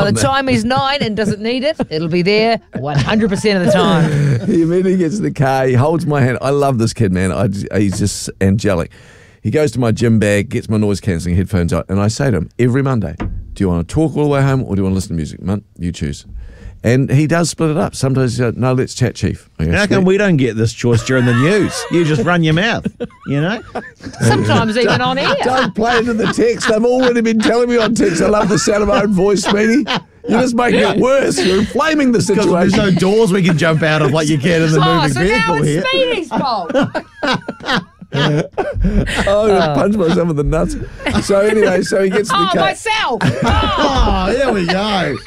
By the time he's 9 and doesn't need it, it'll be there 100% of the time. He immediately gets in the car. He holds my hand. I love this kid, man. He's just angelic. He goes to my gym bag, gets my noise-cancelling headphones out, and I say to him every Monday, do you want to talk all the way home or do you want to listen to music? Munt, you choose. And he does split it up. Sometimes he goes, no, let's chat, Chief. I go, how come we don't get this choice during the news? You just run your mouth, you know? Sometimes even on air. Don't play into the text. They've already been telling me on text. I love the sound of my own voice, Speedy. You're just making it worse. You're inflaming the situation. There's no doors we can jump out of like you can in the moving vehicle here. Now it's Speedy's fault. Oh, I punch myself in the nuts. So anyway, he gets in the car. Myself. Oh, there we go.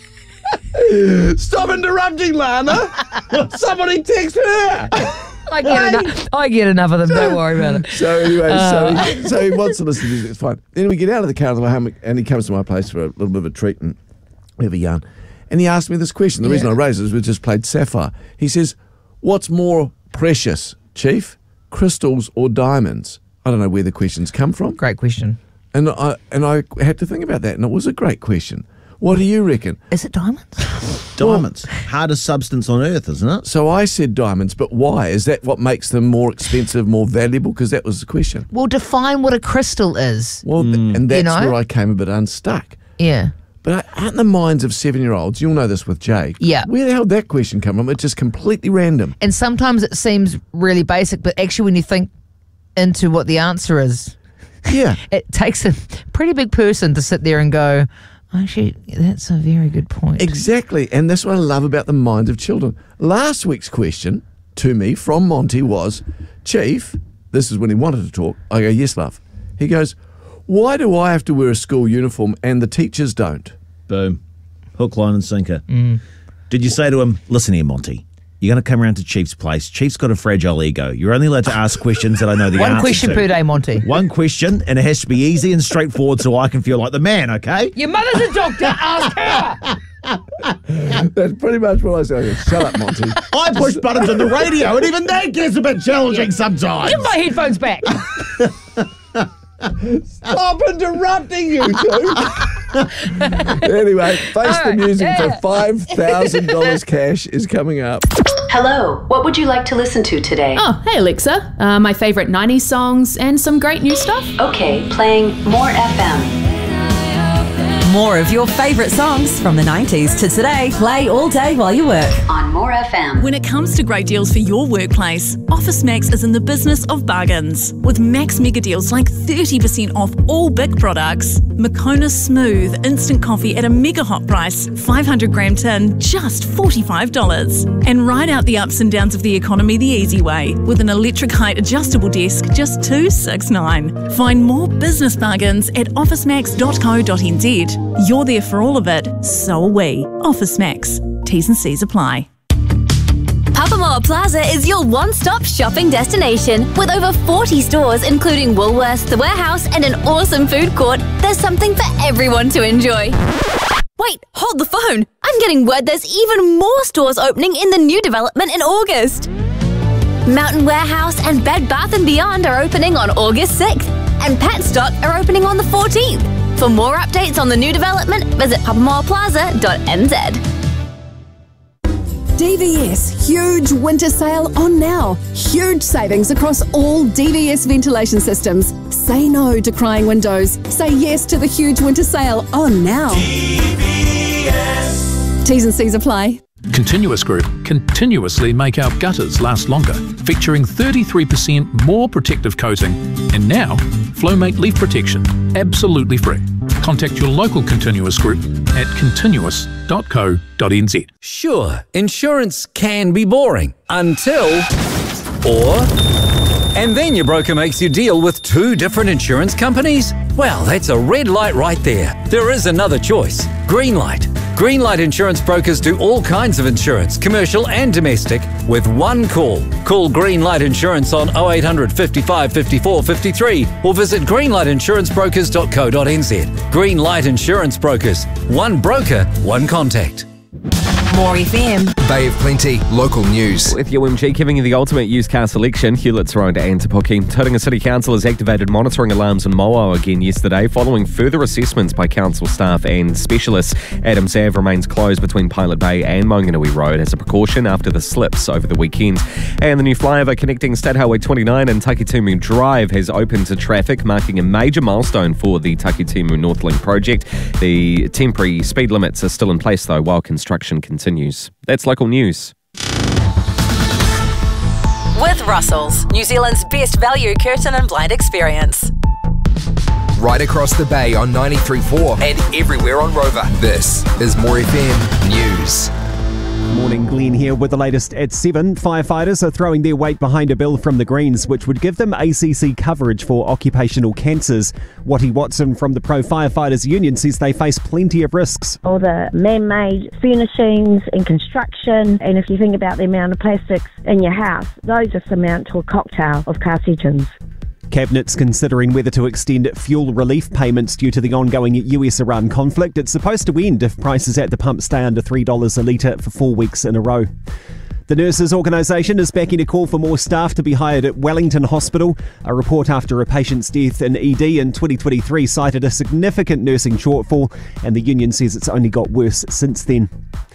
Stop interrupting, Lana. Somebody text her. I get enough of them. Don't worry about it. So anyway, so he wants to listen to music. It's fine. Then we get out of the car on the way home, and he comes to my place for a little bit of a treat, and we have a yarn. And he asked me this question. The reason I raised it is we just played Sapphire. He says, "What's more precious, Chief? Crystals or diamonds?" I don't know where the questions come from. Great question. And I had to think about that, and it was a great question. What do you reckon? Is it diamonds? Diamonds. Hardest substance on earth, isn't it? So I said diamonds, but why? Is that what makes them more expensive, more valuable? Because that was the question. Well, define what a crystal is. Well, and that's where I came a bit unstuck. Yeah. But aren't the minds of 7-year-olds, you'll know this with Jake, where the hell did that question come from? It's just completely random. And sometimes it seems really basic, but actually when you think into what the answer is, it takes a pretty big person to sit there and go, actually, that's a very good point. Exactly, and that's what I love about the minds of children. Last week's question to me from Monty was, Chief, this is when he wanted to talk. I go, yes, love. He goes, why do I have to wear a school uniform and the teachers don't? Boom. Hook, line and sinker. Did you say to him, listen here, Monty, you're going to come around to Chief's place. Chief's got a fragile ego. You're only allowed to ask questions that I know the answer to. One question per day, Monty. One question, and it has to be easy and straightforward so I can feel like the man, okay? Your mother's a doctor. Ask her. That's pretty much what I said. I go, shut up, Monty. I push buttons on the radio, and even that gets a bit challenging sometimes. Give my headphones back. Stop interrupting, you two. Anyway, Face the Music for $5,000 cash is coming up. Hello, what would you like to listen to today? Oh, hey Alexa. My favourite 90s songs and some great new stuff. Okay, playing More FM. More of your favourite songs from the 90s to today. Play all day while you work. On More FM. When it comes to great deals for your workplace, Office Max is in the business of bargains. With max mega deals like 30% off all big products. Moccona Smooth instant coffee at a mega hot price, 500 gram tin, just $45. And ride out the ups and downs of the economy the easy way with an electric height adjustable desk, just $269. Find more business bargains at officemax.co.nz. You're there for all of it, so are we. Office Max. T's and C's apply. Papamoa Plaza is your one-stop shopping destination. With over 40 stores, including Woolworths, The Warehouse, and an awesome food court, there's something for everyone to enjoy. Wait, hold the phone. I'm getting word there's even more stores opening in the new development in August. Mountain Warehouse and Bed Bath & Beyond are opening on August 6th, and Petstock are opening on the 14th. For more updates on the new development, visit papamoaplaza.nz. DVS huge winter sale on now. Huge savings across all DVS ventilation systems. Say no to crying windows. Say yes to the huge winter sale on now. DVS. T's and C's apply. Continuous Group continuously make our gutters last longer, featuring 33% more protective coating, and now Flowmate leaf protection, absolutely free. Contact your local Continuous Group at continuous.co.nz. Sure, insurance can be boring until... And then your broker makes you deal with 2 different insurance companies? Well, that's a red light right there. There is another choice. Greenlight. Greenlight Insurance Brokers do all kinds of insurance, commercial and domestic, with one call. Call Greenlight Insurance on 0800 55 54 53 or visit greenlightinsurancebrokers.co.nz. Greenlight Insurance Brokers. One broker, one contact. More FM. Bay of Plenty, local news. With UMG giving you the ultimate used car selection, Hewlett's Road and Tapuki. Tauranga City Council has activated monitoring alarms in Moa again yesterday following further assessments by council staff and specialists. Adams Ave remains closed between Pilot Bay and Maunganui Road as a precaution after the slips over the weekend. And the new flyover connecting State Highway 29 and Takitimu Drive has opened to traffic, marking a major milestone for the Takitimu Northlink project. The temporary speed limits are still in place though while construction continues. That's local news. With Russell's, New Zealand's best value curtain and blind experience. Right across the bay on 93.4 and everywhere on Rover. This is More FM News. Morning, Glenn here with the latest at 7. Firefighters are throwing their weight behind a bill from the Greens which would give them ACC coverage for occupational cancers. Wattie Watson from the Pro Firefighters Union says they face plenty of risks. All the man-made furnishings and construction, and if you think about the amount of plastics in your house, those just amount to a cocktail of carcinogens. Cabinet's considering whether to extend fuel relief payments due to the ongoing US-Iran conflict. It's supposed to end if prices at the pump stay under $3 a litre for 4 weeks in a row. The Nurses Organisation is backing a call for more staff to be hired at Wellington Hospital. A report after a patient's death in ED in 2023 cited a significant nursing shortfall, and the union says it's only got worse since then.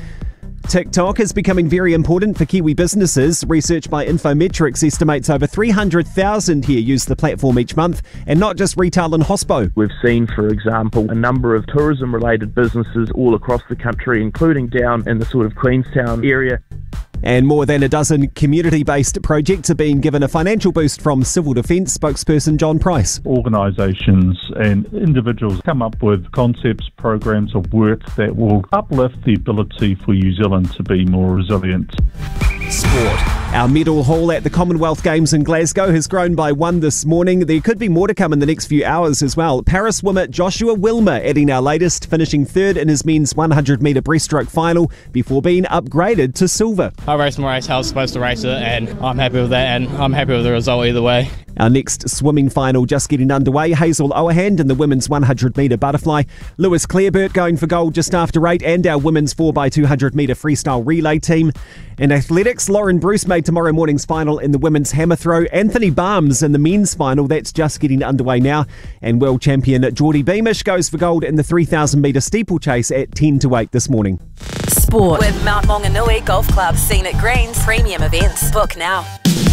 TikTok is becoming very important for Kiwi businesses. Research by Infometrics estimates over 300,000 here use the platform each month, and not just retail and hospo. We've seen, for example, a number of tourism-related businesses all across the country, including down in the sort of Queenstown area. And more than a dozen community-based projects are being given a financial boost from Civil Defence spokesperson John Price. Organisations and individuals come up with concepts, programs of work that will uplift the ability for New Zealand to be more resilient. Sport. Our medal haul at the Commonwealth Games in Glasgow has grown by 1 this morning. There could be more to come in the next few hours as well. Paris swimmer Joshua Wilmer adding our latest, finishing third in his men's 100-metre breaststroke final before being upgraded to silver. I raced my race how I was supposed to race it, and I'm happy with that, and I'm happy with the result either way. Our next swimming final just getting underway. Hazel Owerhand in the women's 100-metre butterfly. Lewis Clareburt going for gold just after 8, and our women's 4x200-metre freestyle relay team. In athletics, Lauren Bruce made tomorrow morning's final in the women's hammer throw. Anthony Barnes in the men's final, that's just getting underway now. And world champion Geordie Beamish goes for gold in the 3,000-metre steeplechase at 10-8 this morning. Sport with Mount Maunganui Golf Club, Scenic Greens, premium events. Book now.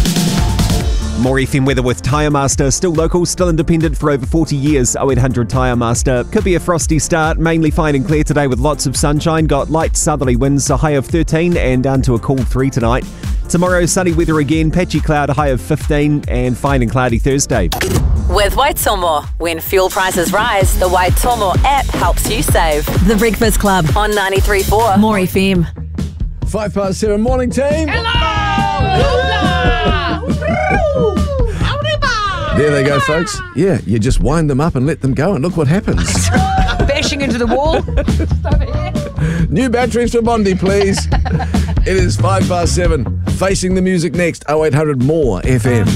More FM weather with Tyre Master. Still local, still independent for over 40 years. 0800 Tyre Master. Could be a frosty start. Mainly fine and clear today with lots of sunshine. Got light southerly winds, a high of 13 and down to a cool 3 tonight. Tomorrow, sunny weather again. Patchy cloud, a high of 15 and fine and cloudy Thursday. With Waitomo. When fuel prices rise, the Waitomo app helps you save. The Breakfast Club on 93.4 More FM. 7:05 morning team. There they go, folks. Yeah, you just wind them up and let them go, and look what happens. Bashing into the wall. New batteries for Bondi, please. It is 7:05. Facing the music next. 0800 More FM.